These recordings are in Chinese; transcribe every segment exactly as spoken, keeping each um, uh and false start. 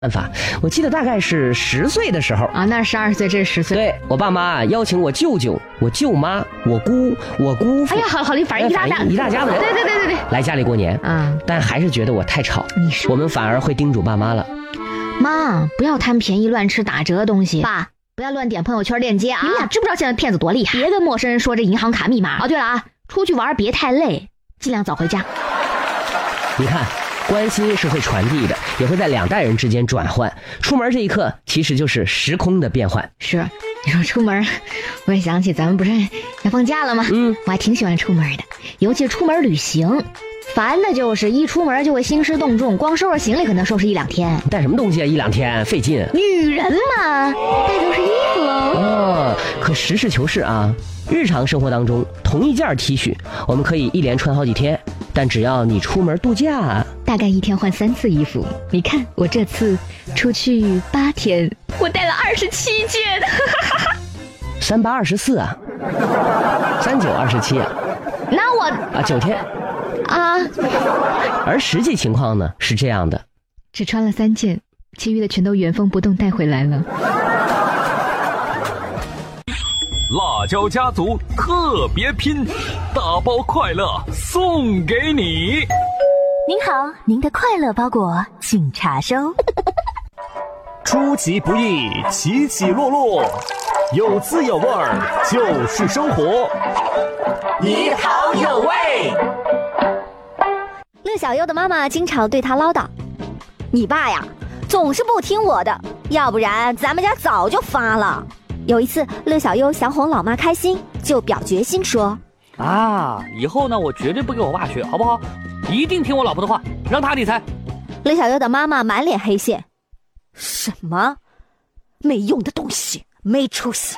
办法，我记得大概是十岁的时候啊，那十二岁，这是十岁。 对，我爸妈邀请我舅舅、我舅妈、我姑、我姑父， 哎呀，好好，反正一大家一大家子人， 对对对对对， 来家里过年。 嗯， 但还是觉得我太吵， 你是我们反而会叮嘱爸妈了， 妈，不要贪便宜乱吃打折的东西。爸，不要乱点朋友圈链接啊！你们俩知不知道现在骗子多厉害？别跟陌生人说这银行卡密码。哦，对了啊，出去玩别太累，尽量早回家。 你看。关心是会传递的，也会在两代人之间转换。出门这一刻，其实就是时空的变换。 是，你说出门，我也想起咱们不是要放假了吗？嗯，我还挺喜欢出门的，尤其是出门旅行。烦的就是一出门就会兴师动众，光收拾行李可能收拾一两天。 带什么东西啊？一两天费劲。 女人嘛，带都是衣服喽。 哦，可实事求是啊，日常生活当中，同一件 T 恤，我们可以一连穿好几天。但只要你出门度假， 大概一天换三次衣服。你看我这次出去八天，我带了二十七件。 三八二十四啊，三九二十七啊， 那我啊九天啊。 而实际情况呢是这样的， 只穿了三件，其余的全都原封不动带回来了。 辣椒家族特别拼，大包快乐送给你。 您好，您的快乐包裹请查收。 出其不意，起起落落，有滋有味就是生活。 你好有味。 乐小优的妈妈经常对她唠叨：“你爸呀，总是不听我的，要不然咱们家早就发了。”有一次，乐小优想哄老妈开心，就表决心说：“ 啊，以后呢，我绝对不给我爸学，好不好？一定听我老婆的话，让她理财。” 乐小优的妈妈满脸黑线：“什么？没用的东西，没出息！”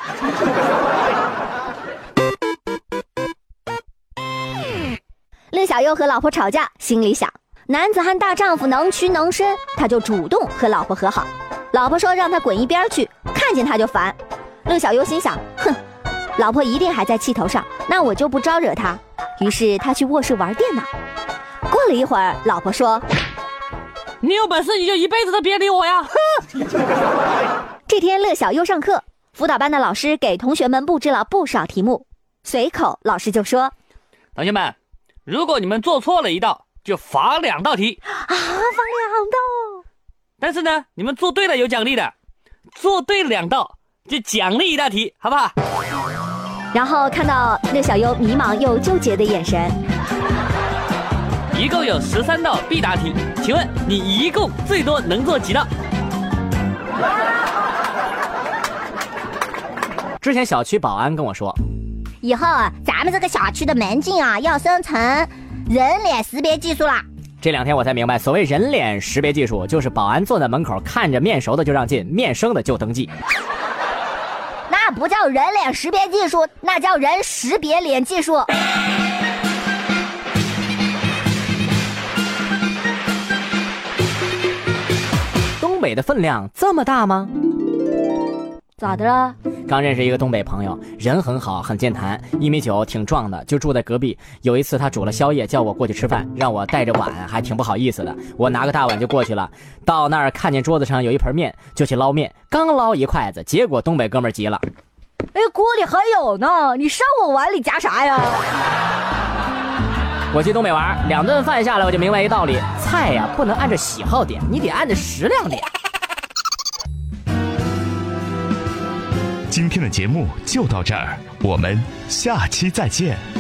乐小优和老婆吵架，心里想：男子汉大丈夫能屈能伸，他就主动和老婆和好。老婆说让他滚一边去，看见他就烦。乐小优心想，哼，老婆一定还在气头上，那我就不招惹她。于是他去卧室玩电脑。过了一会儿，老婆说：“ 你有本事你就一辈子都别理我呀！” 这天乐小优上课，辅导班的老师给同学们布置了不少题目。随口老师就说：“ 同学们，如果你们做错了一道，就罚两道题啊，罚两道。 但是呢，你们做对了有奖励的，做对两道就奖励一道题，好不好？” 然后看到乐小优迷茫又纠结的眼神， 一共有十三道必答题，请问你一共最多能做几道？ 之前小区保安跟我说， 以后啊，咱们这个小区的门禁啊，要生成人脸识别技术啦。 这两天我才明白，所谓人脸识别技术，就是保安坐在门口看着面熟的就让进，面生的就登记。 那不叫人脸识别技术，那叫人识别脸技术。 东北的分量这么大吗？ 咋的了？ 刚认识一个东北朋友，人很好，很健谈，一米九，挺壮的，就住在隔壁。有一次他煮了宵夜，叫我过去吃饭，让我带着碗，还挺不好意思的。我拿个大碗就过去了，到那儿看见桌子上有一盆面，就去捞面，刚捞一筷子，结果东北哥们急了：“ 哎，锅里还有呢，你上我碗里夹啥呀？” 我去东北玩，两顿饭下来，我就明白一道理：菜呀不能按照喜好点，你得按照食量点。 今天的节目就到这儿，我们下期再见。